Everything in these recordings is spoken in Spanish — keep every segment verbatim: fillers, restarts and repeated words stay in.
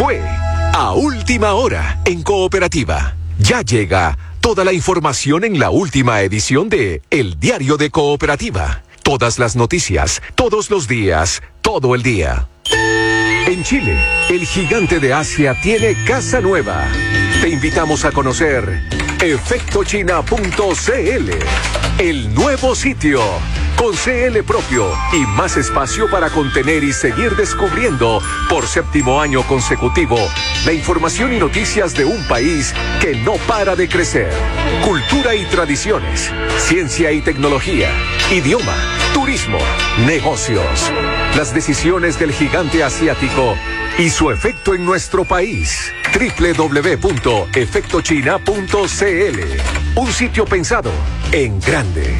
Fue a última hora en Cooperativa. Ya llega toda la información en la última edición de El Diario de Cooperativa. Todas las noticias, todos los días, todo el día. En Chile, el gigante de Asia tiene casa nueva. Te invitamos a conocer efecto china punto c l, el nuevo sitio, con C L propio y más espacio para contener y seguir descubriendo por séptimo año consecutivo la información y noticias de un país que no para de crecer. Cultura y tradiciones, ciencia y tecnología, idioma, turismo, negocios, las decisiones del gigante asiático y su efecto en nuestro país. doble u doble u doble u punto efecto china punto c l, un sitio pensado en grande.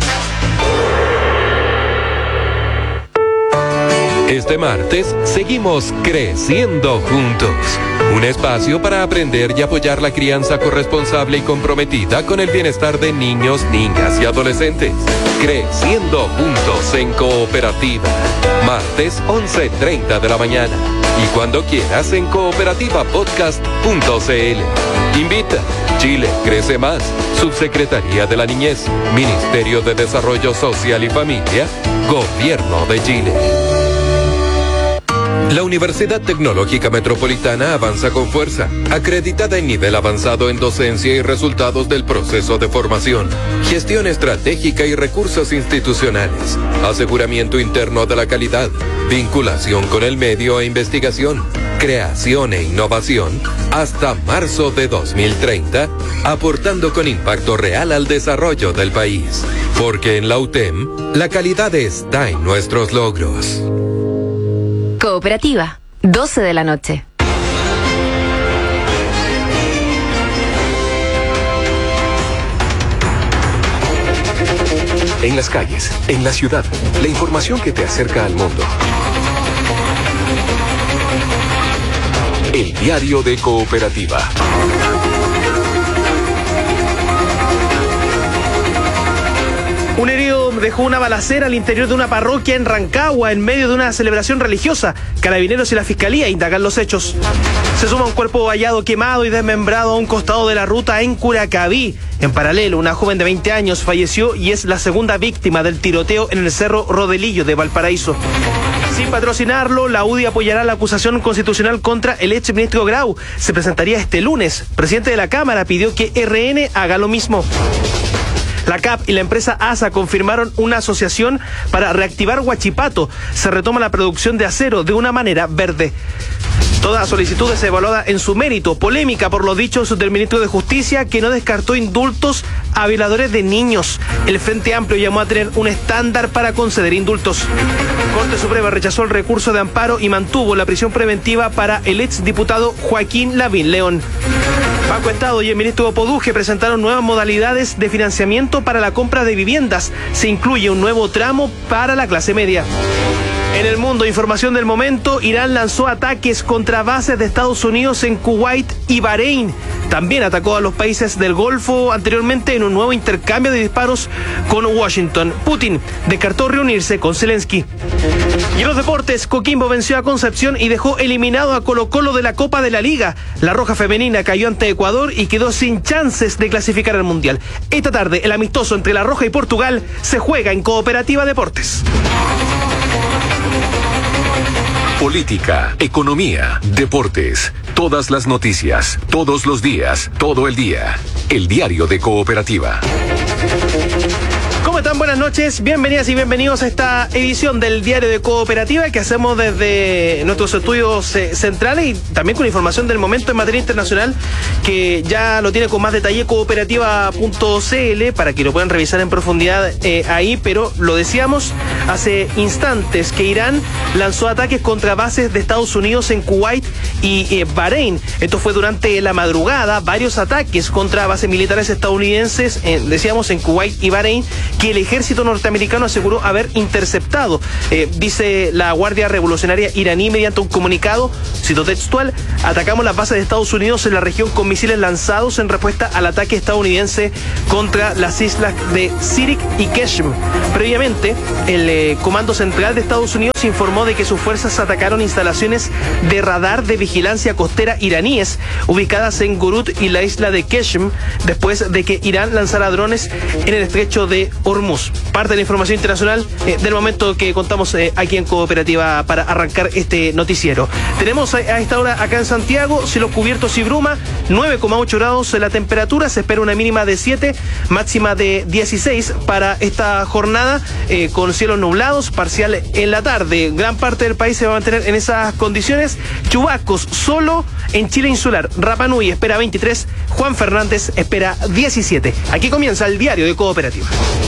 Este martes seguimos creciendo juntos. Un espacio para aprender y apoyar la crianza corresponsable y comprometida con el bienestar de niños, niñas y adolescentes. Creciendo juntos en Cooperativa. Martes once treinta de la mañana. Y cuando quieras en cooperativa podcast punto c l. Invita. Chile crece más. Subsecretaría de la Niñez. Ministerio de Desarrollo Social y Familia. Gobierno de Chile. La Universidad Tecnológica Metropolitana avanza con fuerza, acreditada en nivel avanzado en docencia y resultados del proceso de formación, gestión estratégica y recursos institucionales, aseguramiento interno de la calidad, vinculación con el medio e investigación, creación e innovación, hasta marzo de dos mil treinta, aportando con impacto real al desarrollo del país. Porque en la U T E M, la calidad está en nuestros logros. Cooperativa, doce de la noche. En las calles, en la ciudad, la información que te acerca al mundo. El Diario de Cooperativa. Un herido dejó una balacera al interior de una parroquia en Rancagua en medio de una celebración religiosa. Carabineros y la Fiscalía indagan los hechos. Se suma un cuerpo hallado quemado y desmembrado a un costado de la ruta en Curacaví. En paralelo, una joven de veinte años falleció y es la segunda víctima del tiroteo en el Cerro Rodelillo de Valparaíso. Sin patrocinarlo, la U D I apoyará la acusación constitucional contra el exministro Grau. Se presentaría este lunes. El presidente de la Cámara pidió que R N haga lo mismo. La C A P y la empresa A S A confirmaron una asociación para reactivar Huachipato. Se retoma la producción de acero de una manera verde. Toda solicitud es evaluada en su mérito. Polémica por los dichos del ministro de Justicia, que no descartó indultos a violadores de niños. El Frente Amplio llamó a tener un estándar para conceder indultos. Corte Suprema rechazó el recurso de amparo y mantuvo la prisión preventiva para el exdiputado Joaquín Lavín León. Banco Estado y el ministro Poduje presentaron nuevas modalidades de financiamiento para la compra de viviendas. Se incluye un nuevo tramo para la clase media. En el mundo, información del momento, Irán lanzó ataques contra bases de Estados Unidos en Kuwait y Bahrein. También atacó a los países del Golfo anteriormente en un nuevo intercambio de disparos con Washington. Putin descartó reunirse con Zelensky. Y en los deportes, Coquimbo venció a Concepción y dejó eliminado a Colo-Colo de la Copa de la Liga. La Roja Femenina cayó ante Ecuador y quedó sin chances de clasificar al Mundial. Esta tarde, el amistoso entre La Roja y Portugal se juega en Cooperativa Deportes. Política, economía, deportes, todas las noticias, todos los días, todo el día. El Diario de Cooperativa. ¿Cómo están? Buenas noches, bienvenidas y bienvenidos a esta edición del Diario de Cooperativa que hacemos desde nuestros estudios eh, centrales y también con información del momento en materia internacional que ya lo tiene con más detalle cooperativa punto c l para que lo puedan revisar en profundidad eh, ahí, pero lo decíamos hace instantes que Irán lanzó ataques contra bases de Estados Unidos en Kuwait y eh, Bahrein. Esto fue durante la madrugada, varios ataques contra bases militares estadounidenses, eh, decíamos en Kuwait y Bahrein, que el ejército norteamericano aseguró haber interceptado. Eh, dice la Guardia Revolucionaria iraní mediante un comunicado, cito textual: atacamos las bases de Estados Unidos en la región con misiles lanzados en respuesta al ataque estadounidense contra las islas de Sirik y Qeshm. Previamente, el eh, Comando Central de Estados Unidos informó de que sus fuerzas atacaron instalaciones de radar de vigilancia costera iraníes ubicadas en Gurut y la isla de Qeshm, después de que Irán lanzara drones en el estrecho de Hormuz. Parte de la información internacional eh, del momento que contamos eh, aquí en Cooperativa para arrancar este noticiero. Tenemos a, a esta hora acá en Santiago cielos cubiertos y bruma, nueve coma ocho grados la temperatura, se espera una mínima de siete, máxima de dieciséis para esta jornada, eh, con cielos nublados, parcial en la tarde. Gran parte del país se va a mantener en esas condiciones. Chubascos solo en Chile insular. Rapa Nui espera veintitrés, Juan Fernández espera diecisiete. Aquí comienza el diario de Cooperativa.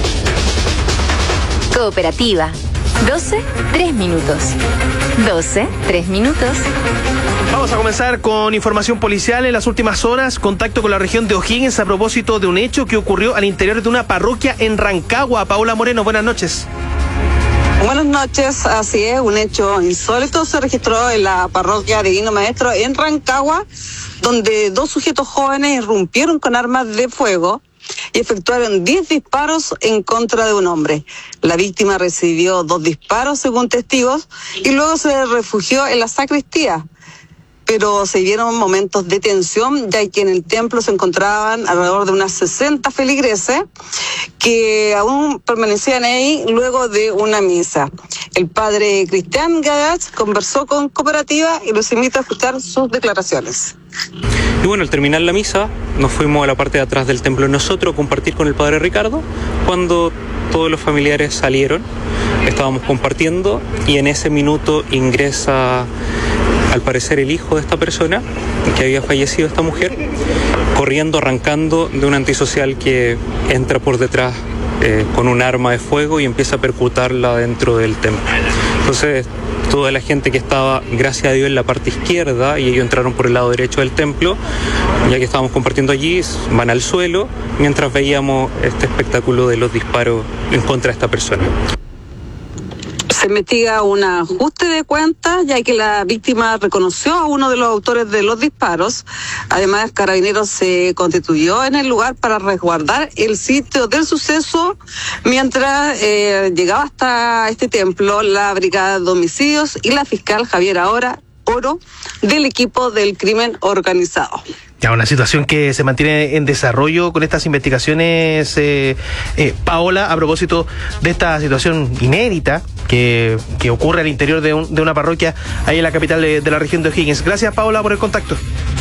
Cooperativa. doce, tres minutos. doce, tres minutos. Vamos a comenzar con información policial en las últimas horas. Contacto con la región de O'Higgins a propósito de un hecho que ocurrió al interior de una parroquia en Rancagua. Paola Moreno, buenas noches. Buenas noches, así es, un hecho insólito se registró en la parroquia Divino Maestro en Rancagua, donde dos sujetos jóvenes irrumpieron con armas de fuego y efectuaron diez disparos en contra de un hombre. La víctima recibió dos disparos según testigos y luego se refugió en la sacristía. Pero se vieron momentos de tensión, ya que en el templo se encontraban alrededor de unas sesenta feligreses que aún permanecían ahí luego de una misa. El padre Cristian Gadach conversó con Cooperativa y los invito a escuchar sus declaraciones. Y bueno, al terminar la misa, nos fuimos a la parte de atrás del templo nosotros a compartir con el padre Ricardo. Cuando todos los familiares salieron, estábamos compartiendo y en ese minuto ingresa, al parecer, el hijo de esta persona, que había fallecido, esta mujer, corriendo, arrancando de un antisocial que entra por detrás eh, con un arma de fuego y empieza a percutarla dentro del templo. Entonces, toda la gente que estaba, gracias a Dios, en la parte izquierda, y ellos entraron por el lado derecho del templo, ya que estábamos compartiendo allí, van al suelo, mientras veíamos este espectáculo de los disparos en contra de esta persona. Se investiga un ajuste de cuentas, ya que la víctima reconoció a uno de los autores de los disparos. Además, Carabineros se constituyó en el lugar para resguardar el sitio del suceso, mientras eh, llegaba hasta este templo la Brigada de Homicidios y la fiscal Javier Ahora Oro del equipo del crimen organizado. Ya, una situación que se mantiene en desarrollo con estas investigaciones, eh, eh, Paola, a propósito de esta situación inédita que, que ocurre al interior de, un, de una parroquia ahí en la capital de, de la región de O'Higgins. Gracias, Paola, por el contacto.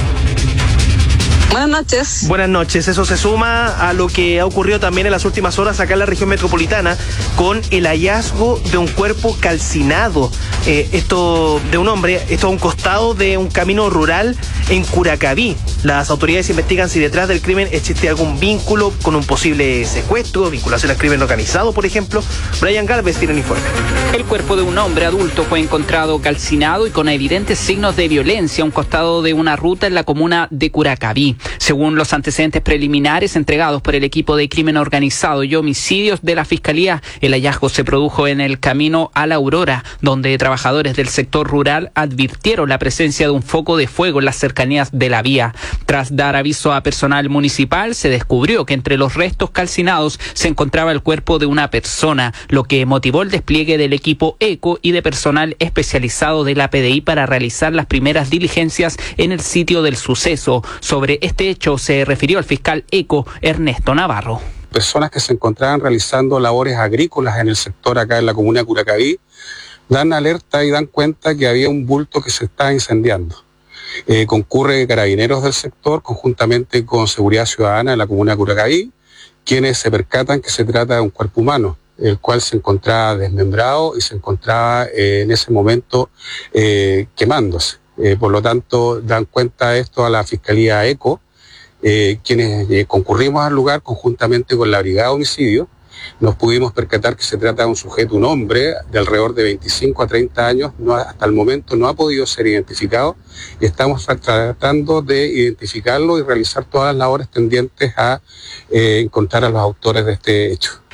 Buenas noches. Buenas noches. Eso se suma a lo que ha ocurrido también en las últimas horas acá en la región metropolitana con el hallazgo de un cuerpo calcinado. Eh, esto de un hombre, esto a un costado de un camino rural en Curacaví. Las autoridades investigan si detrás del crimen existe algún vínculo con un posible secuestro, vinculación al crimen organizado, por ejemplo. Brian Galvez tiene un informe. El cuerpo de un hombre adulto fue encontrado calcinado y con evidentes signos de violencia a un costado de una ruta en la comuna de Curacaví. Según los antecedentes preliminares entregados por el equipo de crimen organizado y homicidios de la Fiscalía, el hallazgo se produjo en el camino a la Aurora, donde trabajadores del sector rural advirtieron la presencia de un foco de fuego en las cercanías de la vía. Tras dar aviso a personal municipal, se descubrió que entre los restos calcinados se encontraba el cuerpo de una persona, lo que motivó el despliegue del equipo ECO y de personal especializado de la P D I para realizar las primeras diligencias en el sitio del suceso. Sobre este hecho se refirió al fiscal ECO, Ernesto Navarro. Personas que se encontraban realizando labores agrícolas en el sector acá en la comuna de Curacaví dan alerta y dan cuenta que había un bulto que se estaba incendiando. Eh, concurre Carabineros del sector conjuntamente con Seguridad Ciudadana de la comuna de Curacaví, quienes se percatan que se trata de un cuerpo humano, el cual se encontraba desmembrado y se encontraba eh, en ese momento eh, quemándose. Eh, por lo tanto, dan cuenta de esto a la Fiscalía ECO, eh, quienes eh, concurrimos al lugar conjuntamente con la Brigada de Homicidio. Nos pudimos percatar que se trata de un sujeto, un hombre de alrededor de veinticinco a treinta años, no, hasta el momento no ha podido ser identificado y estamos tratando de identificarlo y realizar todas las labores tendientes a eh, encontrar a los autores de este hecho.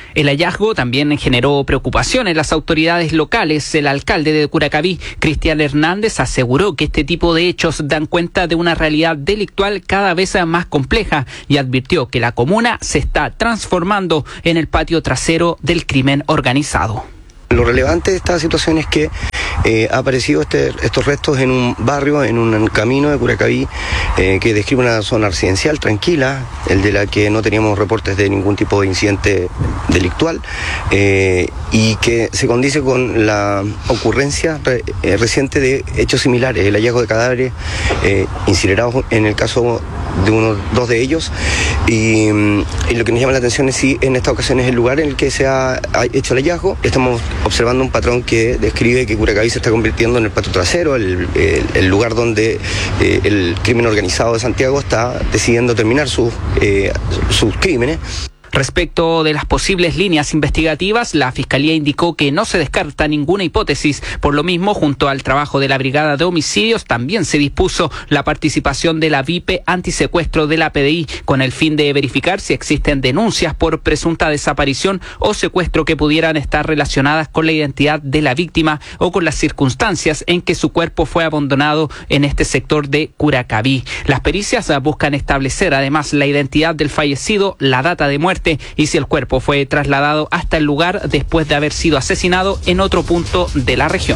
El hallazgo también generó preocupación en las autoridades locales. El alcalde de Curacaví, Cristian Hernández, aseguró que este tipo de hechos dan cuenta de una realidad delictual cada vez más compleja y advirtió que la comuna se está transformando en el patio trasero del crimen organizado. Lo relevante de esta situación es que eh, ha aparecido este, estos restos en un barrio, en un camino de Curacaví, eh, que describe una zona residencial tranquila, el de la que no teníamos reportes de ningún tipo de incidente delictual, eh, y que se condice con la ocurrencia re, eh, reciente de hechos similares, el hallazgo de cadáveres eh, incinerados en el caso de uno, dos de ellos, y, y lo que nos llama la atención es si en esta ocasión es el lugar en el que se ha, ha hecho el hallazgo. Estamos observando un patrón que describe que Curacaví se está convirtiendo en el patio trasero, el, el, el lugar donde eh, el crimen organizado de Santiago está decidiendo terminar sus, eh, sus crímenes. Respecto de las posibles líneas investigativas, la Fiscalía indicó que no se descarta ninguna hipótesis. Por lo mismo, junto al trabajo de la Brigada de Homicidios, también se dispuso la participación de la V I P E antisecuestro de la P D I, con el fin de verificar si existen denuncias por presunta desaparición o secuestro que pudieran estar relacionadas con la identidad de la víctima o con las circunstancias en que su cuerpo fue abandonado en este sector de Curacaví. Las pericias buscan establecer además la identidad del fallecido, la data de muerte y si el cuerpo fue trasladado hasta el lugar después de haber sido asesinado en otro punto de la región.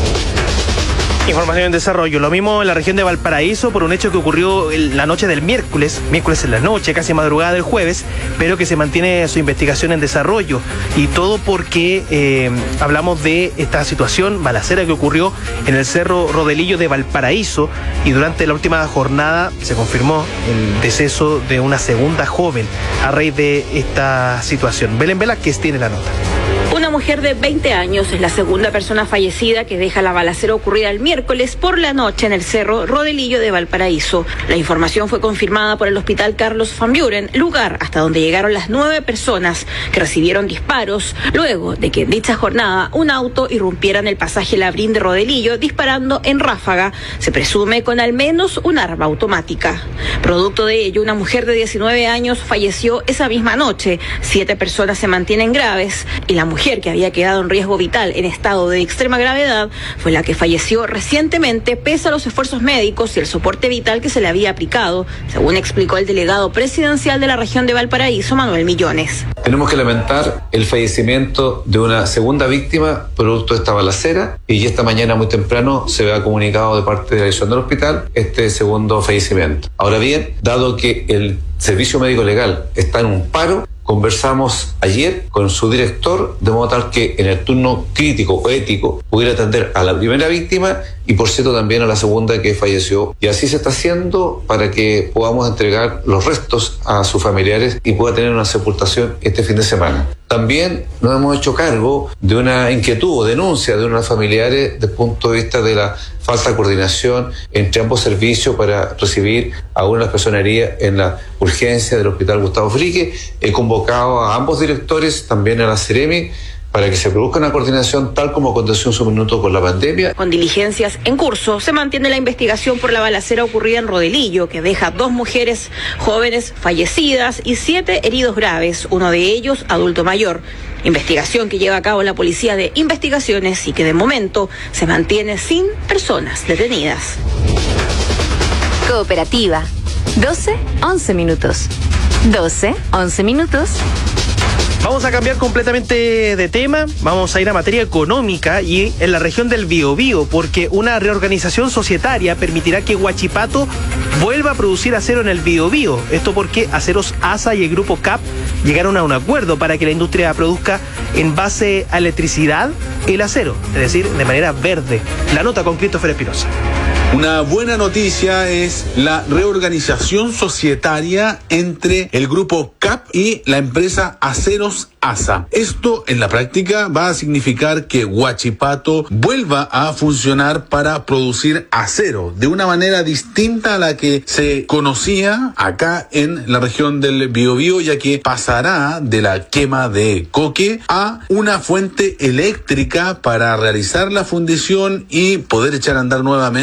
Información en desarrollo. Lo mismo en la región de Valparaíso por un hecho que ocurrió la noche del miércoles, miércoles en la noche, casi madrugada del jueves, pero que se mantiene su investigación en desarrollo. Y todo porque eh, hablamos de esta situación balacera que ocurrió en el Cerro Rodelillo de Valparaíso, y durante la última jornada se confirmó el deceso de una segunda joven a raíz de esta situación. Belén Velázquez tiene la nota. Una mujer de veinte años es la segunda persona fallecida que deja la balacera ocurrida el miércoles por la noche en el Cerro Rodelillo de Valparaíso. La información fue confirmada por el Hospital Carlos Van Buren, lugar hasta donde llegaron las nueve personas que recibieron disparos luego de que en dicha jornada un auto irrumpiera en el pasaje Labrín de Rodelillo disparando en ráfaga, se presume con al menos un arma automática. Producto de ello, una mujer de diecinueve años falleció esa misma noche, siete personas se mantienen graves y la mujer que había quedado en riesgo vital en estado de extrema gravedad fue la que falleció recientemente pese a los esfuerzos médicos y el soporte vital que se le había aplicado, según explicó el delegado presidencial de la región de Valparaíso, Manuel Millones. Tenemos que lamentar el fallecimiento de una segunda víctima producto de esta balacera, y esta mañana muy temprano se ha comunicado de parte de la dirección del hospital este segundo fallecimiento. Ahora bien, dado que el servicio médico legal está en un paro, conversamos ayer con su director de modo tal que en el turno crítico o ético pudiera atender a la primera víctima y por cierto también a la segunda que falleció. Y así se está haciendo para que podamos entregar los restos a sus familiares y pueda tener una sepultación este fin de semana. También nos hemos hecho cargo de una inquietud o denuncia de unos familiares desde el punto de vista de la falta de coordinación entre ambos servicios para recibir a una de las personas heridas en la urgencia del Hospital Gustavo Fricke. He convocado a ambos directores, también a la Ceremi, para que se produzca una coordinación tal como aconteció en su minuto con la pandemia. Con diligencias en curso, se mantiene la investigación por la balacera ocurrida en Rodelillo, que deja dos mujeres jóvenes fallecidas y siete heridos graves, uno de ellos adulto mayor. Investigación que lleva a cabo la Policía de Investigaciones y que de momento se mantiene sin personas detenidas. Cooperativa. doce, once minutos. doce, once minutos. Vamos a cambiar completamente de tema, vamos a ir a materia económica y en la región del Biobío, porque una reorganización societaria permitirá que Huachipato vuelva a producir acero en el Biobío. Esto porque Aceros ASA y el Grupo C A P llegaron a un acuerdo para que la industria produzca en base a electricidad el acero, es decir, de manera verde. La nota con Christopher Espinosa. Una buena noticia es la reorganización societaria entre el grupo C A P y la empresa Aceros ASA. Esto en la práctica va a significar que Huachipato vuelva a funcionar para producir acero de una manera distinta a la que se conocía acá en la región del Biobío, ya que pasará de la quema de coque a una fuente eléctrica para realizar la fundición y poder echar a andar nuevamente los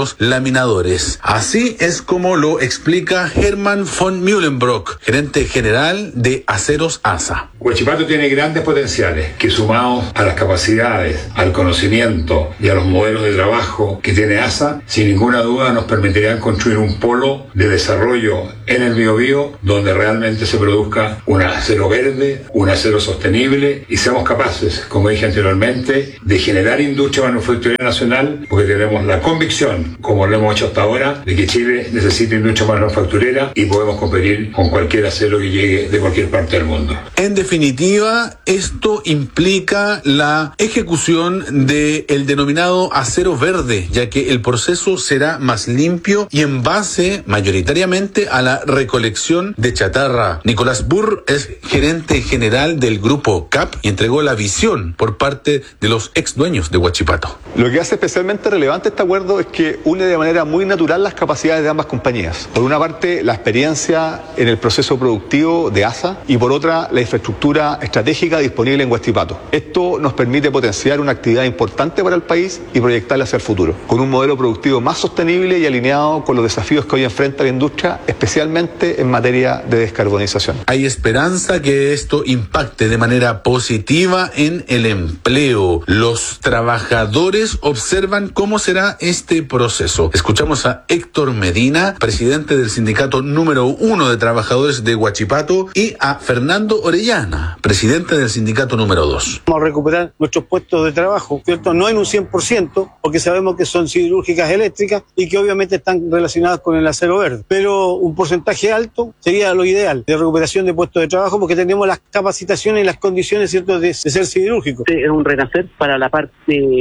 los laminadores. Así es como lo explica Hermann von Mühlenbrock, gerente general de Aceros ASA. Huachipato tiene grandes potenciales que, sumados a las capacidades, al conocimiento y a los modelos de trabajo que tiene ASA, sin ninguna duda nos permitirán construir un polo de desarrollo en el Biobío donde realmente se produzca un acero verde, un acero sostenible y seamos capaces, como dije anteriormente, de generar industria manufacturera nacional, porque tenemos la convicción, como lo hemos hecho hasta ahora, de que Chile necesita industria manufacturera y podemos competir con cualquier acero que llegue de cualquier parte del mundo. En definitiva, esto implica la ejecución del denominado acero verde, ya que el proceso será más limpio y en base mayoritariamente a la recolección de chatarra. Nicolás Burr es gerente general del grupo C A P y entregó la visión por parte de los ex dueños de Huachipato. Lo que hace especialmente relevante este acuerdo es que une de manera muy natural las capacidades de ambas compañías. Por una parte, la experiencia en el proceso productivo de ASA y por otra, la infraestructura estratégica disponible en Huachipato. Esto nos permite potenciar una actividad importante para el país y proyectarla hacia el futuro, con un modelo productivo más sostenible y alineado con los desafíos que hoy enfrenta la industria, especialmente en materia de descarbonización. Hay esperanza que esto impacte de manera positiva en el empleo. Los trabajadores observan cómo será este proceso. Escuchamos a Héctor Medina, presidente del sindicato número uno de trabajadores de Huachipato, y a Fernando Orellana, presidente del sindicato número dos. Vamos a recuperar nuestros puestos de trabajo, ¿cierto? No en un cien por ciento, porque sabemos que son siderúrgicas eléctricas y que obviamente están relacionadas con el acero verde, pero un porcentaje alto sería lo ideal de recuperación de puestos de trabajo, porque tenemos las capacitaciones y las condiciones, ¿cierto?, de, de ser siderúrgico. Es un renacer para la parte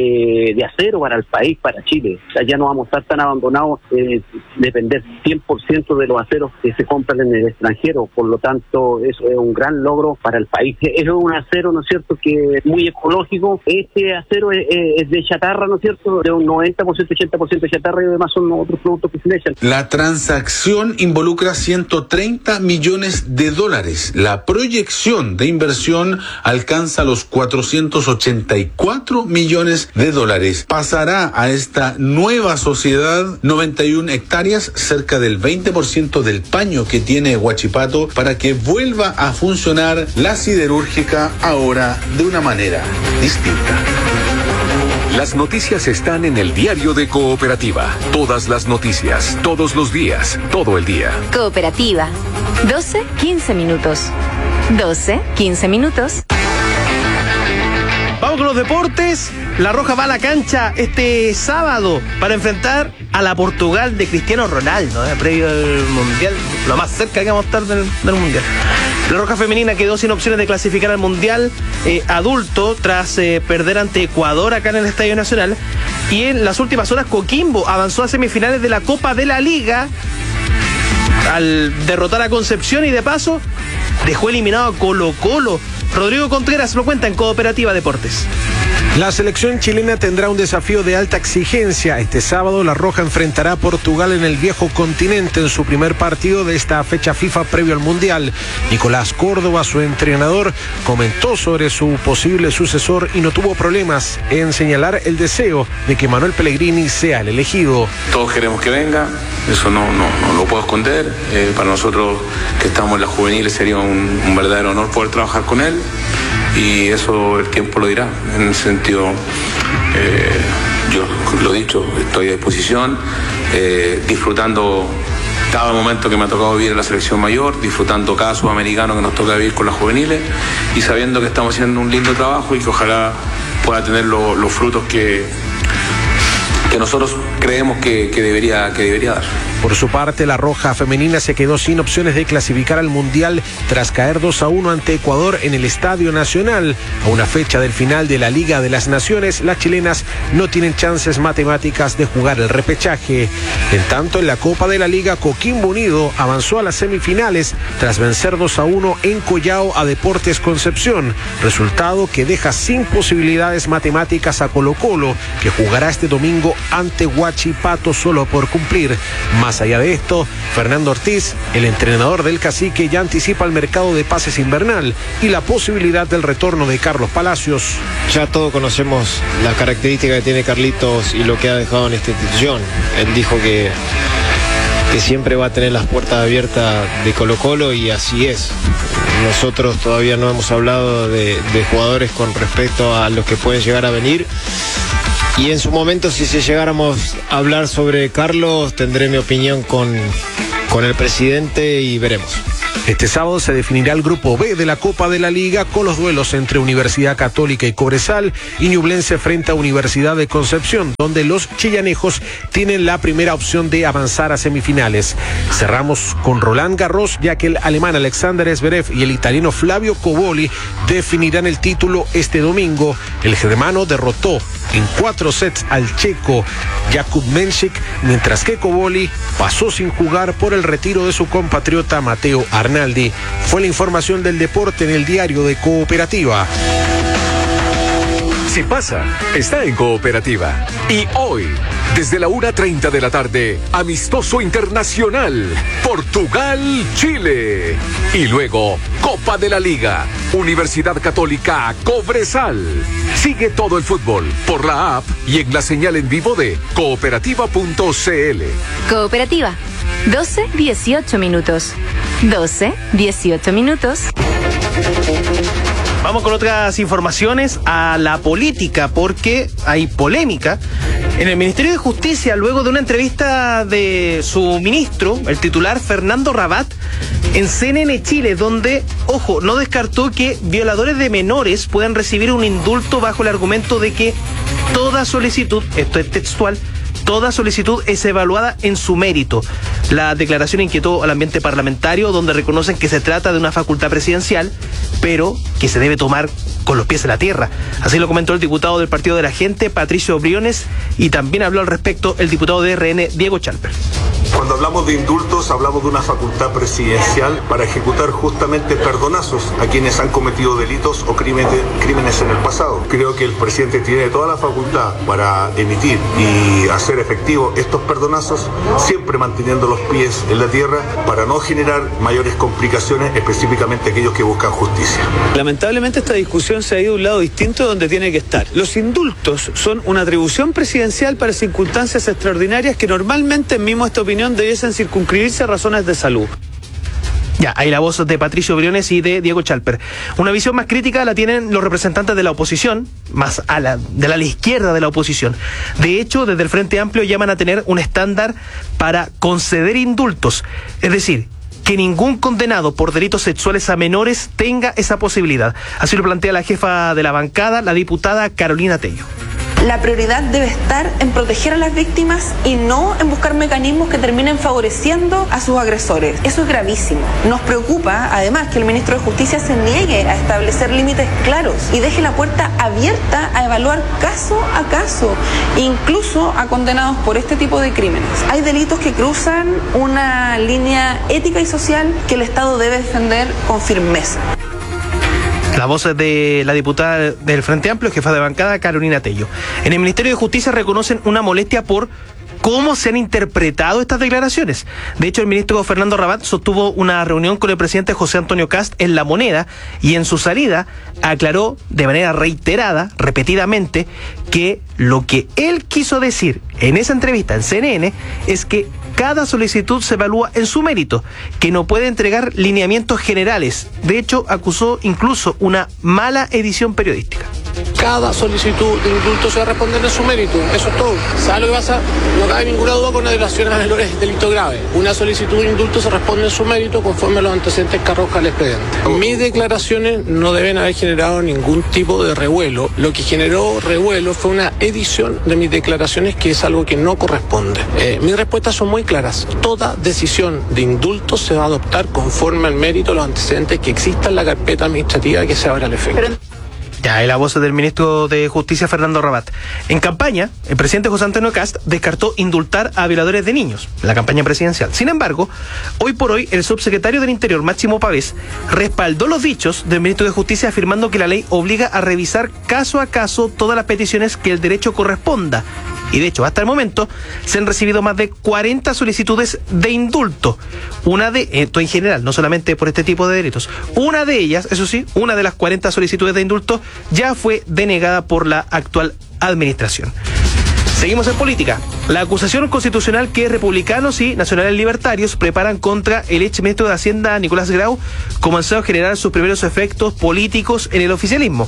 de acero, para el país, para Chile. O sea, ya no vamos a estar tan abandonados de depender cien por ciento de los aceros que se compran en el extranjero. Por lo tanto, eso es un gran logro para el país. Es un acero, ¿no es cierto?, que es muy ecológico. Este acero es, es de chatarra, ¿no es cierto?, de un noventa por ciento, ochenta por ciento de chatarra y demás son otros productos que se le echan. La transacción involucra ciento treinta millones de dólares. La proyección de inversión alcanza los cuatrocientos ochenta y cuatro millones de dólares. Pasará a esta nueva sociedad noventa y una hectáreas, cerca del veinte por ciento del paño que tiene Huachipato, para que vuelva a funcionar la siderúrgica ahora de una manera distinta. Las noticias están en el diario de Cooperativa. Todas las noticias, todos los días, todo el día. Cooperativa. doce, quince minutos. doce, quince minutos. Vamos con los deportes. La Roja va a la cancha este sábado para enfrentar a la Portugal de Cristiano Ronaldo, ¿eh? Previo al Mundial, lo más cerca que vamos a estar del, del Mundial. La Roja femenina quedó sin opciones de clasificar al Mundial eh, adulto tras eh, perder ante Ecuador acá en el Estadio Nacional. Y en las últimas horas Coquimbo avanzó a semifinales de la Copa de la Liga al derrotar a Concepción y de paso dejó eliminado a Colo Colo. Rodrigo Contreras lo cuenta en Cooperativa Deportes. La selección chilena tendrá un desafío de alta exigencia. Este sábado la Roja enfrentará a Portugal en el viejo continente en su primer partido de esta fecha FIFA previo al Mundial. Nicolás Córdoba, su entrenador, comentó sobre su posible sucesor y no tuvo problemas en señalar el deseo de que Manuel Pellegrini sea el elegido. Todos queremos que venga, eso no, no, no lo puedo esconder. Eh, para nosotros que estamos en las juveniles sería un, un verdadero honor poder trabajar con él. Y eso el tiempo lo dirá. En el sentido, eh, yo lo he dicho, estoy a disposición, eh, disfrutando cada momento que me ha tocado vivir en la selección mayor, disfrutando cada sudamericano que nos toca vivir con las juveniles y sabiendo que estamos haciendo un lindo trabajo y que ojalá pueda tener lo, los frutos que, que nosotros creemos que, que, debería, que debería dar. Por su parte, la Roja femenina se quedó sin opciones de clasificar al Mundial tras caer dos a uno ante Ecuador en el Estadio Nacional. A una fecha del final de la Liga de las Naciones, las chilenas no tienen chances matemáticas de jugar el repechaje. En tanto, en la Copa de la Liga, Coquimbo Unido avanzó a las semifinales tras vencer dos a uno en Collao a Deportes Concepción, resultado que deja sin posibilidades matemáticas a Colo Colo, que jugará este domingo ante Huachipato solo por cumplir. Más Más allá de esto, Fernando Ortiz, el entrenador del Cacique, ya anticipa el mercado de pases invernal y la posibilidad del retorno de Carlos Palacios. Ya todos conocemos las características que tiene Carlitos y lo que ha dejado en esta institución. Él dijo que, que siempre va a tener las puertas abiertas de Colo-Colo y así es. Nosotros todavía no hemos hablado de, de jugadores con respecto a los que pueden llegar a venir. Y en su momento, si se llegáramos a hablar sobre Carlos, tendré mi opinión con, con el presidente y veremos. Este sábado se definirá el grupo B de la Copa de la Liga con los duelos entre Universidad Católica y Cobresal y Ñublense frente a Universidad de Concepción, donde los chillanejos tienen la primera opción de avanzar a semifinales. Cerramos con Roland Garros, ya que el alemán Alexander Zverev y el italiano Flavio Cobolli definirán el título este domingo. El germano derrotó en cuatro sets al checo Jakub Mensik, mientras que Cobolli pasó sin jugar por el retiro de su compatriota Mateo Arnaldi. Fue la información del deporte en el diario de Cooperativa. Si pasa, está en Cooperativa. Y hoy, desde la una treinta de la tarde, amistoso internacional, Portugal-Chile. Y luego, Copa de la Liga, Universidad Católica Cobresal. Sigue todo el fútbol por la app y en la señal en vivo de cooperativa punto c l. Cooperativa, doce dieciocho minutos. doce dieciocho minutos. Vamos con otras informaciones a la política, porque hay polémica en el Ministerio de Justicia luego de una entrevista de su ministro, el titular Fernando Rabat, en C N N Chile, donde, ojo, no descartó que violadores de menores puedan recibir un indulto bajo el argumento de que toda solicitud, esto es textual, toda solicitud es evaluada en su mérito. La declaración inquietó al ambiente parlamentario, donde reconocen que se trata de una facultad presidencial, pero que se debe tomar con los pies en la tierra. Así lo comentó el diputado del Partido de la Gente, Patricio Briones, y también habló al respecto el diputado de R N, Diego Chalper. Cuando hablamos de indultos, hablamos de una facultad presidencial para ejecutar justamente perdonazos a quienes han cometido delitos o crímenes, crímenes en el pasado. Creo que el presidente tiene toda la facultad para emitir y hacer efectivo estos perdonazos, siempre manteniendo los pies en la tierra para no generar mayores complicaciones, específicamente aquellos que buscan justicia. Lamentablemente esta discusión se ha ido a un lado distinto de donde tiene que estar. Los indultos son una atribución presidencial para circunstancias extraordinarias que normalmente, en mismo esta opinión, debiesen circunscribirse a razones de salud. Ya, hay la voz de Patricio Briones y de Diego Chalper. Una visión más crítica la tienen los representantes de la oposición, más a la, de la, la izquierda de la oposición. De hecho, desde el Frente Amplio llaman a tener un estándar para conceder indultos. Es decir, que ningún condenado por delitos sexuales a menores tenga esa posibilidad. Así lo plantea la jefa de la bancada, la diputada Carolina Tello. La prioridad debe estar en proteger a las víctimas y no en buscar mecanismos que terminen favoreciendo a sus agresores. Eso es gravísimo. Nos preocupa, además, que el ministro de Justicia se niegue a establecer límites claros y deje la puerta abierta a evaluar caso a caso, incluso a condenados por este tipo de crímenes. Hay delitos que cruzan una línea ética y social que el Estado debe defender con firmeza. La voz de la diputada del Frente Amplio, jefa de bancada, Carolina Tello. En el Ministerio de Justicia reconocen una molestia por cómo se han interpretado estas declaraciones. De hecho, el ministro Fernando Rabat sostuvo una reunión con el presidente José Antonio Kast en La Moneda y en su salida aclaró de manera reiterada, repetidamente, que lo que él quiso decir en esa entrevista en C N N es que cada solicitud se evalúa en su mérito, que no puede entregar lineamientos generales. De hecho, acusó incluso una mala edición periodística. Cada solicitud de indulto se va a responder en su mérito, eso es todo. ¿Sabe lo que pasa? No cabe ninguna duda con las violaciones a menores de delito grave. Una solicitud de indulto se responde en su mérito conforme a los antecedentes que arroja el expediente. Mis declaraciones no deben haber generado ningún tipo de revuelo. Lo que generó revuelo fue una edición de mis declaraciones, que es algo que no corresponde. Eh, mis respuestas son muy claras. Toda decisión de indulto se va a adoptar conforme al mérito de los antecedentes que exista en la carpeta administrativa que se abra al efecto. Pero... Ya, hay la voz del ministro de Justicia, Fernando Rabat. En campaña, el presidente José Antonio Kast descartó indultar a violadores de niños en la campaña presidencial. Sin embargo, hoy por hoy, el subsecretario del Interior, Máximo Pavés, respaldó los dichos del ministro de Justicia, afirmando que la ley obliga a revisar caso a caso todas las peticiones que el derecho corresponda Y de hecho, hasta el momento se han recibido más de cuarenta solicitudes de indulto. Una de, esto en general, no solamente por este tipo de delitos. Una de ellas, eso sí, una de las cuarenta solicitudes de indulto ya fue denegada por la actual administración. Seguimos en política. La acusación constitucional que republicanos y nacionales libertarios preparan contra el ex ministro de Hacienda, Nicolás Grau, comenzó a generar sus primeros efectos políticos en el oficialismo,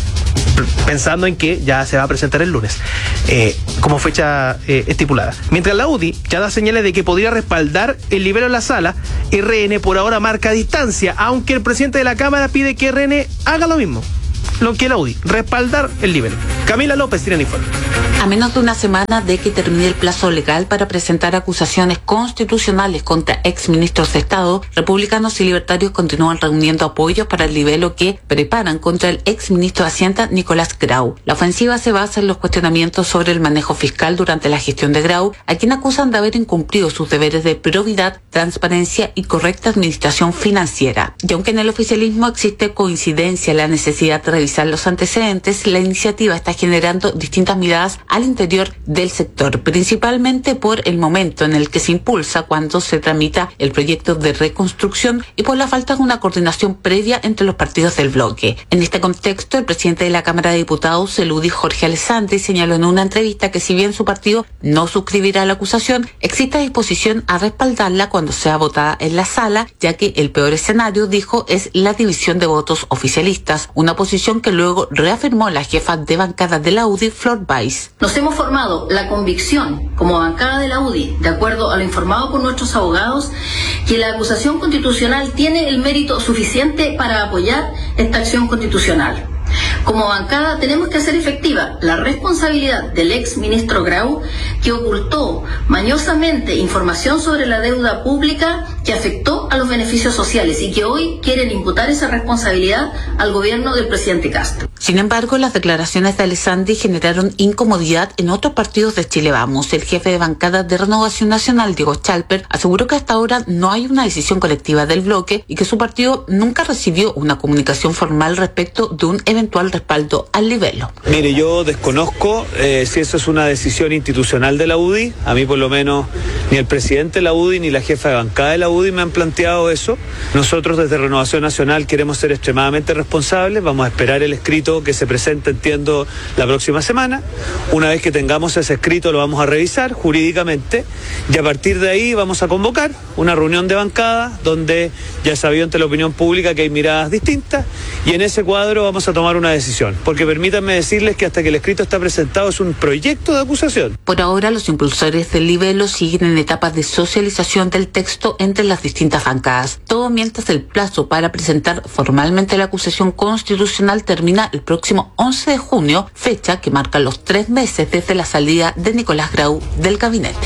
pensando en que ya se va a presentar el lunes, eh, como fecha eh, estipulada. Mientras la U D I ya da señales de que podría respaldar el libelo en la sala, R N por ahora marca distancia, aunque el presidente de la Cámara pide que R N haga lo mismo, lo que la U D I, respaldar el libelo. Camila López tiene el informe. A menos de una semana de que termine el plazo legal para presentar acusaciones constitucionales contra exministros de Estado, republicanos y libertarios continúan reuniendo apoyos para el libelo que preparan contra el exministro de Hacienda, Nicolás Grau. La ofensiva se basa en los cuestionamientos sobre el manejo fiscal durante la gestión de Grau, a quien acusan de haber incumplido sus deberes de probidad, transparencia y correcta administración financiera. Y aunque en el oficialismo existe coincidencia en la necesidad de revisar los antecedentes, la iniciativa está generando distintas miradas al interior del sector, principalmente por el momento en el que se impulsa cuando se tramita el proyecto de reconstrucción y por la falta de una coordinación previa entre los partidos del bloque. En este contexto, el presidente de la Cámara de Diputados, el U D I, Jorge Alessandri, señaló en una entrevista que si bien su partido no suscribirá la acusación, existe disposición a respaldarla cuando sea votada en la sala, ya que el peor escenario, dijo, es la división de votos oficialistas, una posición que luego reafirmó la jefa de bancada de la U D I, Flor Weiss. Nos hemos formado la convicción, como bancada de la U D I, de acuerdo a lo informado por nuestros abogados, que la acusación constitucional tiene el mérito suficiente para apoyar esta acción constitucional. Como bancada tenemos que hacer efectiva la responsabilidad del ex ministro Grau, que ocultó mañosamente información sobre la deuda pública que afectó a los beneficios sociales y que hoy quieren imputar esa responsabilidad al gobierno del presidente Castro. Sin embargo, las declaraciones de Alessandri generaron incomodidad en otros partidos de Chile Vamos. El jefe de bancada de Renovación Nacional, Diego Chalper, aseguró que hasta ahora no hay una decisión colectiva del bloque y que su partido nunca recibió una comunicación formal respecto de un eventual respaldo al libelo. Mire, yo desconozco eh, si eso es una decisión institucional de la U D I. A mí por lo menos ni el presidente de la U D I ni la jefa de bancada de la U D I me han planteado eso. Nosotros desde Renovación Nacional queremos ser extremadamente responsables. Vamos a esperar el escrito que se presente, entiendo, la próxima semana. Una vez que tengamos ese escrito lo vamos a revisar jurídicamente y a partir de ahí vamos a convocar una reunión de bancada donde ya sabido ante la opinión pública que hay miradas distintas y en ese cuadro vamos a tomar una decisión, porque permítanme decirles que hasta que el escrito está presentado es un proyecto de acusación. Por ahora, los impulsores del libelo siguen en etapas de socialización del texto entre las distintas bancadas, todo mientras el plazo para presentar formalmente la acusación constitucional termina el próximo once de junio, fecha que marca los tres meses desde la salida de Nicolás Grau del gabinete.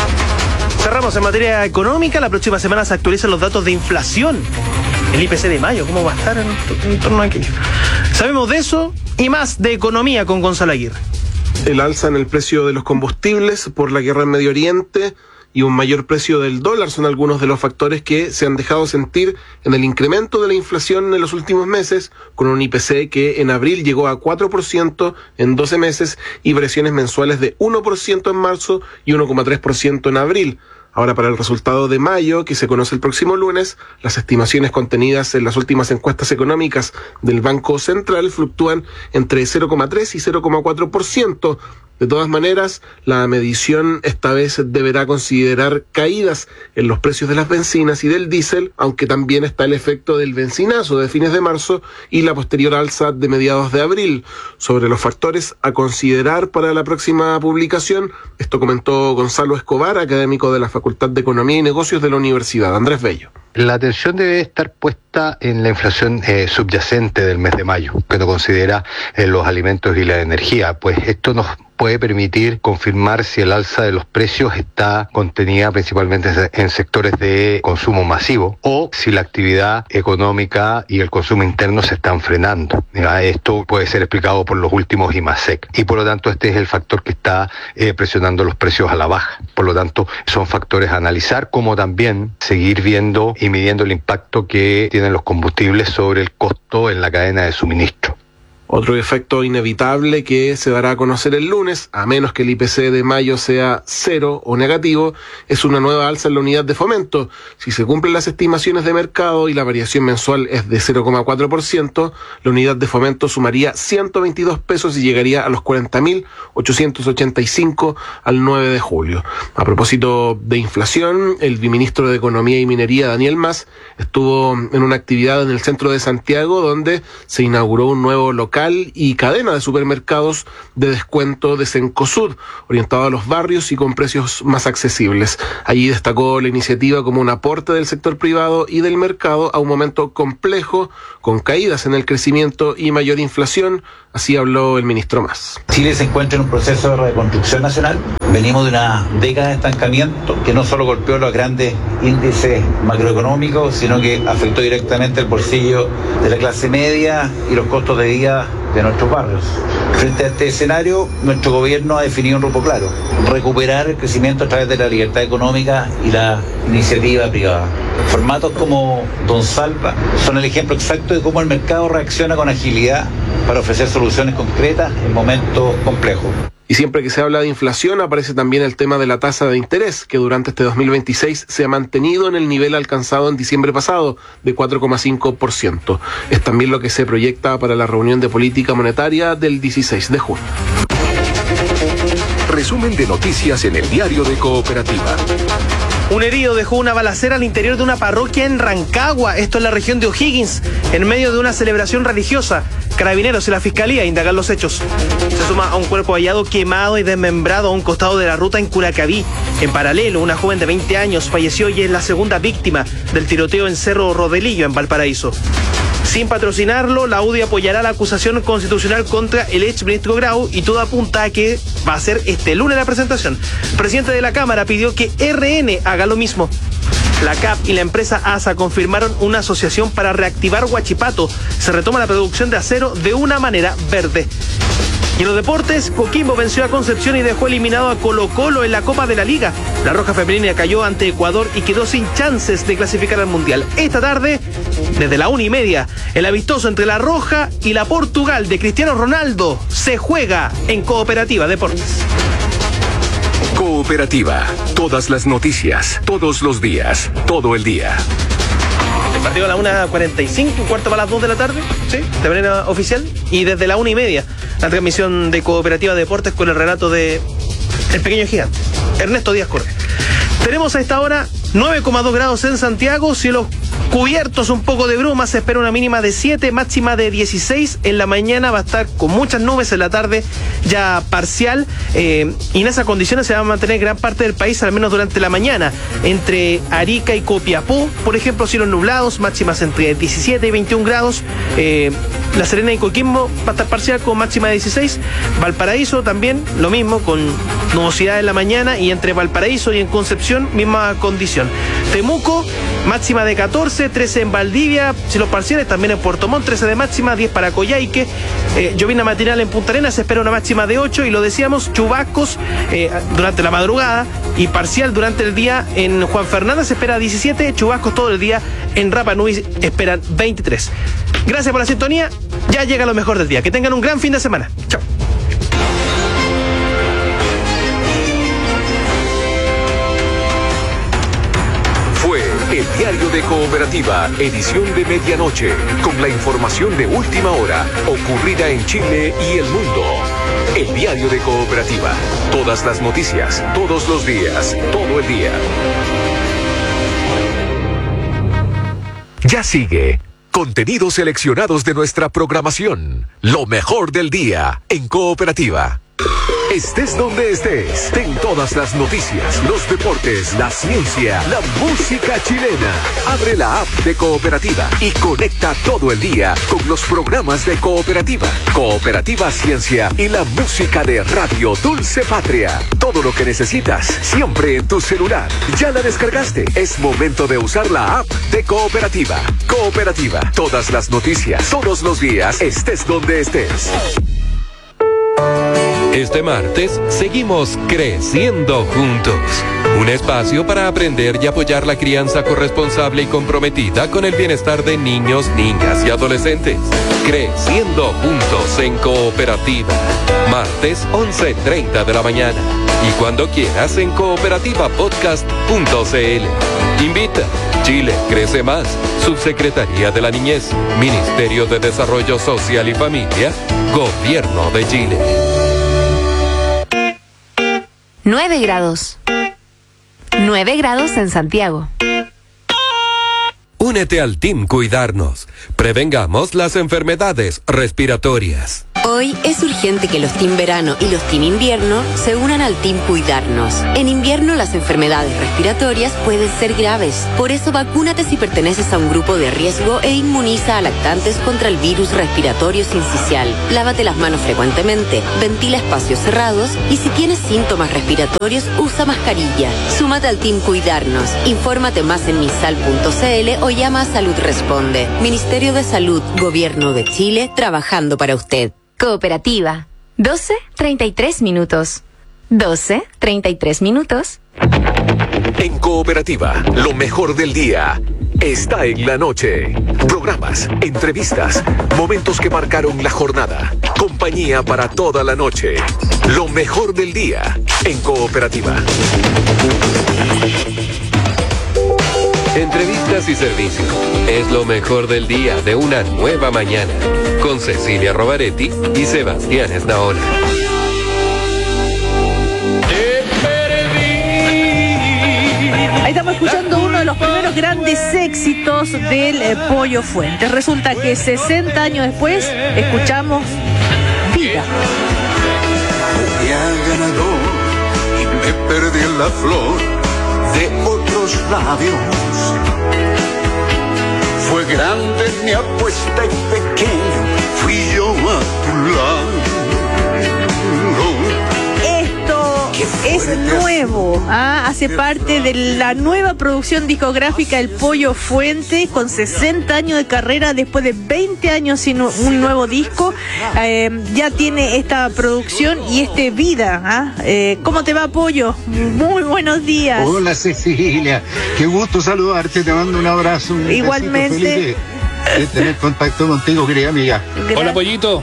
Cerramos en materia económica. La próxima semana se actualizan los datos de inflación. El I P C de mayo, ¿cómo va a estar en, en torno a aquello? Sabemos de eso y más de economía con Gonzalo Aguirre. El alza en el precio de los combustibles por la guerra en Medio Oriente y un mayor precio del dólar son algunos de los factores que se han dejado sentir en el incremento de la inflación en los últimos meses, con un I P C que en abril llegó a cuatro por ciento en doce meses y presiones mensuales de uno por ciento en marzo y uno coma tres por ciento en abril. Ahora, para el resultado de mayo, que se conoce el próximo lunes, las estimaciones contenidas en las últimas encuestas económicas del Banco Central fluctúan entre cero coma tres y cero coma cuatro por ciento. De todas maneras, la medición esta vez deberá considerar caídas en los precios de las bencinas y del diésel, aunque también está el efecto del bencinazo de fines de marzo y la posterior alza de mediados de abril. Sobre los factores a considerar para la próxima publicación, esto comentó Gonzalo Escobar, académico de la Facultad de Economía y Negocios de la Universidad Andrés Bello. La atención debe estar puesta en la inflación eh, subyacente del mes de mayo, que no considera eh, los alimentos y la energía, pues esto nos puede permitir confirmar si el alza de los precios está contenida principalmente en sectores de consumo masivo o si la actividad económica y el consumo interno se están frenando. Esto puede ser explicado por los últimos I M A S E C y por lo tanto este es el factor que está eh, presionando los precios a la baja. Por lo tanto son factores a analizar, como también seguir viendo y midiendo el impacto que tienen los combustibles sobre el costo en la cadena de suministro. Otro efecto inevitable que se dará a conocer el lunes, a menos que el I P C de mayo sea cero o negativo, es una nueva alza en la unidad de fomento. Si se cumplen las estimaciones de mercado y la variación mensual es de cero coma cuatro por ciento, la unidad de fomento sumaría ciento veintidós pesos y llegaría a los cuarenta mil ochocientos ochenta y cinco al nueve de julio. A propósito de inflación, el viceministro de Economía y Minería, Daniel Mas, estuvo en una actividad en el centro de Santiago donde se inauguró un nuevo local y cadena de supermercados de descuento de Cencosud, orientado a los barrios y con precios más accesibles. Allí destacó la iniciativa como un aporte del sector privado y del mercado a un momento complejo, con caídas en el crecimiento y mayor inflación. Así habló el ministro Mas. Chile se encuentra en un proceso de reconstrucción nacional. Venimos de una década de estancamiento que no solo golpeó los grandes índices macroeconómicos, sino que afectó directamente el bolsillo de la clase media y los costos de vida de nuestros barrios. Frente a este escenario, nuestro gobierno ha definido un rumbo claro: recuperar el crecimiento a través de la libertad económica y la iniciativa privada. Formatos como Don Salva son el ejemplo exacto de cómo el mercado reacciona con agilidad para ofrecer soluciones concretas en momentos complejos. Y siempre que se habla de inflación aparece también el tema de la tasa de interés, que durante este dos mil veintiséis se ha mantenido en el nivel alcanzado en diciembre pasado, de cuatro coma cinco por ciento. Es también lo que se proyecta para la reunión de política monetaria del dieciséis de junio. Resumen de noticias en el diario de Cooperativa. Un herido dejó una balacera al interior de una parroquia en Rancagua, esto en la región de O'Higgins, en medio de una celebración religiosa. Carabineros y la Fiscalía indagan los hechos. Se suma a un cuerpo hallado quemado y desmembrado a un costado de la ruta en Curacaví. En paralelo, una joven de veinte años falleció y es la segunda víctima del tiroteo en Cerro Rodelillo, en Valparaíso. Sin patrocinarlo, la U D I apoyará la acusación constitucional contra el exministro Grau y todo apunta a que va a ser este lunes la presentación. El presidente de la Cámara pidió que R N haga lo mismo. La C A P y la empresa ASA confirmaron una asociación para reactivar Huachipato. Se retoma la producción de acero de una manera verde. Y en los deportes, Coquimbo venció a Concepción y dejó eliminado a Colo-Colo en la Copa de la Liga. La Roja Femenina cayó ante Ecuador y quedó sin chances de clasificar al Mundial. Esta tarde, desde la una y media, el amistoso entre la Roja y la Portugal de Cristiano Ronaldo se juega en Cooperativa Deportes. Cooperativa. Todas las noticias, todos los días, todo el día. El partido a la una cuarenta y cinco, un cuarto para las dos de la tarde, sí, de manera oficial. Y desde la una y media, la transmisión de Cooperativa Deportes con el relato de el pequeño gigante, Ernesto Díaz Correa. Tenemos a esta hora nueve coma dos grados en Santiago, cielos cubiertos, un poco de bruma, se espera una mínima de siete, máxima de dieciséis. En la mañana va a estar con muchas nubes, en la tarde ya parcial, eh, y en esas condiciones se va a mantener gran parte del país, al menos durante la mañana. Entre Arica y Copiapó, por ejemplo, cielos nublados, máximas entre diecisiete y veintiún grados. Eh, La Serena y Coquimbo va a estar parcial con máxima de dieciséis. Valparaíso también lo mismo, con nubosidad en la mañana, y entre Valparaíso y en Concepción, misma condición. Temuco, máxima de catorce, trece en Valdivia, cielos parciales, también en Puerto Montt, trece de máxima, diez para Coyhaique. Eh, llovina matinal en Punta Arenas, se espera una máxima de ocho, y lo decíamos, chubascos eh, durante la madrugada y parcial durante el día. En Juan Fernández se espera diecisiete, chubascos todo el día. En Rapa Nui esperan veintitrés. Gracias por la sintonía, ya llega lo mejor del día. Que tengan un gran fin de semana. Chao. Fue el diario de Cooperativa, edición de medianoche, con la información de última hora, ocurrida en Chile y el mundo. El diario de Cooperativa, todas las noticias, todos los días, todo el día. Ya sigue contenidos seleccionados de nuestra programación. Lo mejor del día en Cooperativa. Estés donde estés, ten todas las noticias, los deportes, la ciencia, la música chilena. Abre la app de Cooperativa y conecta todo el día con los programas de Cooperativa, Cooperativa Ciencia y la música de Radio Dulce Patria. Todo lo que necesitas, siempre en tu celular. ¿Ya la descargaste? Es momento de usar la app de Cooperativa. Cooperativa, todas las noticias, todos los días, estés donde estés. Este martes seguimos creciendo juntos. Un espacio para aprender y apoyar la crianza corresponsable y comprometida con el bienestar de niños, niñas y adolescentes. Creciendo juntos en Cooperativa. Martes once treinta de la mañana. Y cuando quieras en cooperativa podcast punto c l. Invita. Chile crece más. Subsecretaría de la Niñez. Ministerio de Desarrollo Social y Familia. Gobierno de Chile. nueve grados. nueve grados en Santiago. Únete al Team Cuidarnos. Prevengamos las enfermedades respiratorias. Hoy es urgente que los Team Verano y los Team Invierno se unan al Team Cuidarnos. En invierno las enfermedades respiratorias pueden ser graves. Por eso vacúnate si perteneces a un grupo de riesgo e inmuniza a lactantes contra el virus respiratorio sincicial. Lávate las manos frecuentemente, ventila espacios cerrados y si tienes síntomas respiratorios usa mascarilla. Súmate al Team Cuidarnos. Infórmate más en misal punto c l o llama a Salud Responde. Ministerio de Salud, Gobierno de Chile, trabajando para usted. Cooperativa. doce treinta y tres minutos. doce treinta y tres minutos. En Cooperativa, lo mejor del día está en la noche. Programas, entrevistas, momentos que marcaron la jornada. Compañía para toda la noche. Lo mejor del día en Cooperativa. Entrevistas y servicio. Es lo mejor del día de una nueva mañana. Con Cecilia Rovaretti y Sebastián Esnaola. Ahí estamos escuchando uno de los primeros grandes éxitos del eh, Pollo Fuentes. Resulta que sesenta años después escuchamos Vida. Día ganador y me perdí en la flor de otros labios. Fue grande mi apuesta y pequeño fui yo a tu lado. Esto es nuevo, ¿ah? Hace parte de la nueva producción discográfica El Pollo Fuente, con sesenta años de carrera, después de veinte años sin un nuevo disco. Eh, ya tiene esta producción y este Vida. ¿ah? Eh, ¿Cómo te va, Pollo? Muy buenos días. Hola, Cecilia, qué gusto saludarte, te mando un abrazo. Un Igualmente. Feliz de, de tener contacto contigo, querida amiga. Gracias. Hola, Pollito.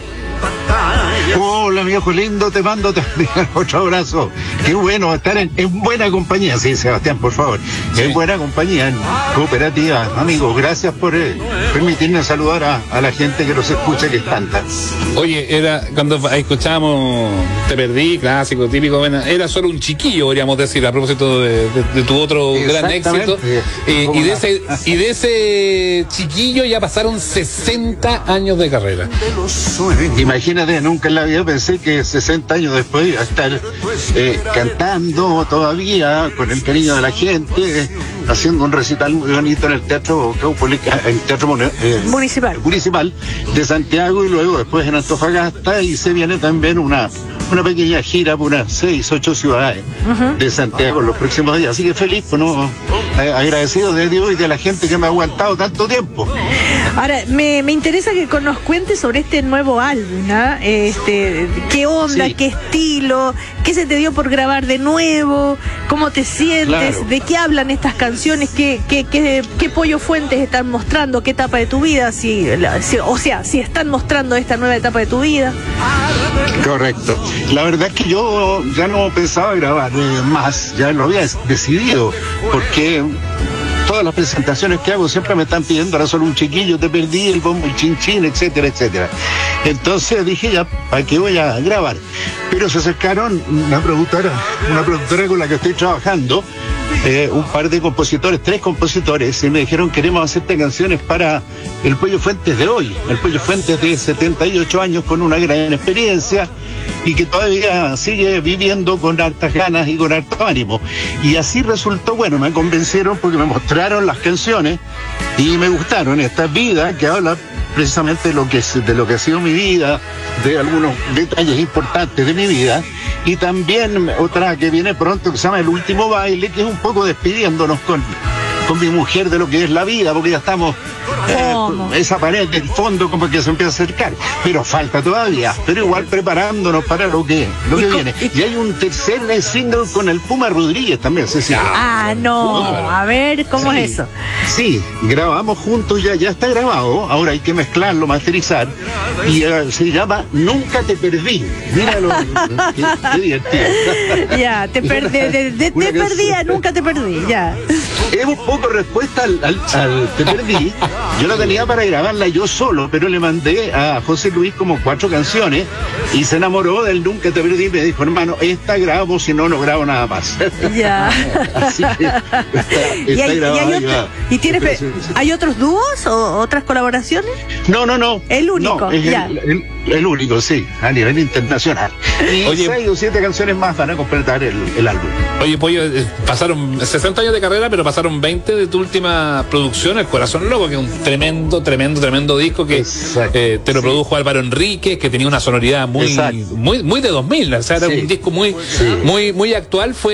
Hola, mi hijo lindo, te mando también otro abrazo. Qué bueno estar en, en buena compañía. Sí, Sebastián, por favor. Sí. En buena compañía, en Cooperativa. Amigos, gracias por eh, permitirme saludar a, a la gente que los escucha, que es tanta. Oye, era cuando escuchábamos Te Perdí, clásico, típico, bueno, era solo un chiquillo, podríamos decir, a propósito de, de, de tu otro gran éxito. Eh, y, de ese, y de ese chiquillo ya pasaron sesenta años de carrera. Imagínate, nunca en la vida pensé que sesenta años después iba a estar eh, cantando todavía con el cariño de la gente, eh, haciendo un recital muy bonito en el Teatro, el teatro eh, municipal. municipal de Santiago, y luego después en Antofagasta, y se viene también una una pequeña gira por unas seis, ocho ciudades uh-huh. de Santiago en los próximos días. Así que feliz, pues, ¿no? Agradecido de Dios y de la gente que me ha aguantado tanto tiempo. Ahora, me, me interesa que nos cuentes sobre este nuevo álbum, ¿no? Este, ¿qué onda, sí. qué estilo, qué se te dio por grabar de nuevo, cómo te sientes, claro. de qué hablan estas canciones, qué, qué, qué, qué Pollo Fuentes están mostrando, qué etapa de tu vida, si, si, o sea, si están mostrando esta nueva etapa de tu vida? Correcto. La verdad es que yo ya no pensaba grabar eh, más, ya lo había decidido, porque todas las presentaciones que hago siempre me están pidiendo, ahora solo un chiquillo, te perdí, el bombo, el chin chin, etcétera, etcétera. Entonces dije, ya, ¿para qué voy a grabar? Pero se acercaron una productora, una productora con la que estoy trabajando, eh, un par de compositores, tres compositores, y me dijeron, queremos hacerte canciones para el Pollo Fuentes de hoy. El Pollo Fuentes de setenta y ocho años, con una gran experiencia, y que todavía sigue viviendo con hartas ganas y con harto ánimo. Y así resultó, bueno, me convencieron porque me mostraron las canciones y me gustaron. Esta Vida, que habla precisamente de lo que, de lo que ha sido mi vida, de algunos detalles importantes de mi vida, y también otra que viene pronto que se llama El Último Baile, que es un poco despidiéndonos con, con mi mujer de lo que es la vida, porque ya estamos ¿Cómo? Eh, esa pared del fondo como que se empieza a acercar, pero falta todavía, pero igual preparándonos para lo que, lo que viene. Y hay un tercer single con el Puma Rodríguez también, Cecilia. Ah, no, a ver, ¿cómo sí, es eso? Sí, grabamos juntos, ya, ya está grabado, ahora hay que mezclarlo, masterizar, y uh, se llama Nunca te perdí. Míralo, qué, qué divertido. Ya, te perdí, de, de, te perdí, a nunca te perdí, ya. Es un poco respuesta al, al, al Te perdí. Yo la tenía para grabarla yo solo, pero le mandé a José Luis como cuatro canciones y se enamoró del Nunca te perdí y me dijo, hermano, esta grabo, si no, no grabo nada más. Ya. Así que está, ¿Y, está hay, grabada. y, hay, otro, ¿y tienes, hay otros dúos o otras colaboraciones? No, no, no. El único, no, es ya. El, el, el único, sí, a nivel internacional. Y Oye, seis o siete canciones más van a completar el, el álbum. Oye, Pollo, eh, pasaron sesenta años de carrera, pero pasaron veinte de tu última producción, El Corazón Loco, que es un tremendo, tremendo, tremendo disco que eh, te lo sí. produjo Álvaro Enríquez, que tenía una sonoridad muy, muy, muy de dos mil, o sea, era sí. un disco muy, sí. muy, muy actual. Fue